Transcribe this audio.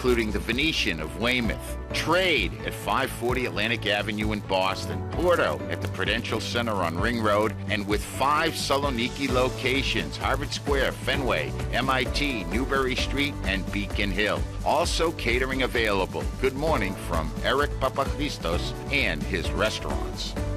including the Venetian of Weymouth, Trade at 540 Atlantic Avenue in Boston, Porto at the Prudential Center on Ring Road, and with 5 Saloniki locations, Harvard Square, Fenway, MIT, Newbury Street, and Beacon Hill. Also catering available. Good morning from Eric Papachristos and his restaurants.